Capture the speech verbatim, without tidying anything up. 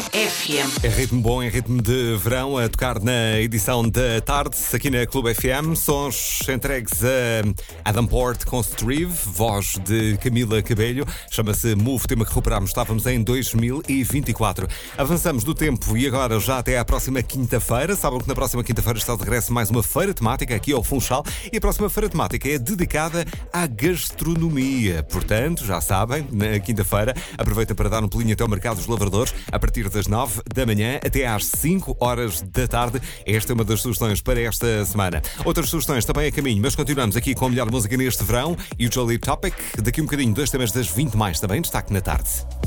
F M. É ritmo bom, é ritmo de verão, a tocar na edição da tarde, aqui na Clube F M. Sons entregues a Adam Port com Strive, voz de Camila Cabello. Chama-se Move, tema que recuperámos. Estávamos em dois mil e vinte e quatro. Avançamos do tempo e agora já até à próxima quinta-feira. Sabem que na próxima quinta-feira está de regresso mais uma feira temática aqui ao Funchal. E a próxima feira temática é dedicada à gastronomia. Portanto, já sabem, na quinta-feira, aproveita para dar um pulinho até ao Mercado dos Lavradores a partir das nove da manhã até às cinco horas da tarde. Esta é uma das sugestões para esta semana. Outras sugestões também a caminho, mas continuamos aqui com a melhor música neste verão e o Jolly Topic. Daqui um bocadinho, dois temas das vinte mais também, destaque na tarde.